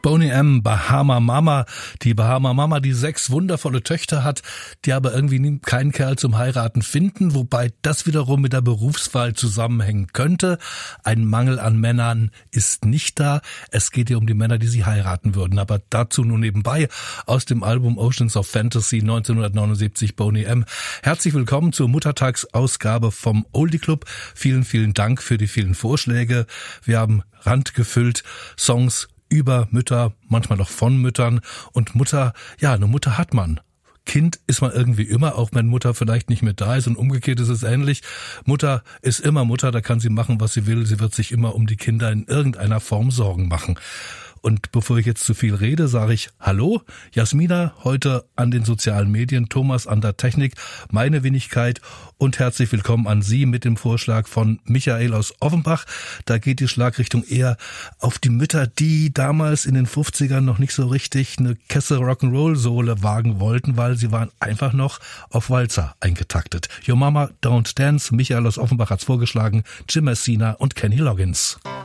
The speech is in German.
Boney M., Bahama Mama. Die Bahama Mama, die 6 wundervolle Töchter hat, die aber irgendwie keinen Kerl zum Heiraten finden, wobei das wiederum mit der Berufswahl zusammenhängen könnte. Ein Mangel an Männern ist nicht da. Es geht hier um die Männer, die sie heiraten würden. Aber dazu nur nebenbei aus dem Album Oceans of Fantasy 1979 Boney M. Herzlich willkommen zur Muttertagsausgabe vom Oldie Club. Vielen, vielen Dank für die vielen Vorschläge. Wir haben randgefüllt Songs über Mütter, manchmal noch von Müttern. Und Mutter, ja, eine Mutter hat man. Kind ist man irgendwie immer, auch wenn Mutter vielleicht nicht mehr da ist, und umgekehrt ist es ähnlich. Mutter ist immer Mutter, da kann sie machen, was sie will. Sie wird sich immer um die Kinder in irgendeiner Form Sorgen machen. Und bevor ich jetzt zu viel rede, sage ich Hallo, Jasmina, heute an den sozialen Medien, Thomas an der Technik, meine Wenigkeit und herzlich willkommen an Sie mit dem Vorschlag von Michael aus Offenbach. Da geht die Schlagrichtung eher auf die Mütter, die damals in den 50ern noch nicht so richtig eine Kessel Rock'n'Roll-Sohle wagen wollten, weil sie waren einfach noch auf Walzer eingetaktet. Your Mama Don't Dance, Michael aus Offenbach hat's vorgeschlagen, Jim Messina und Kenny Loggins.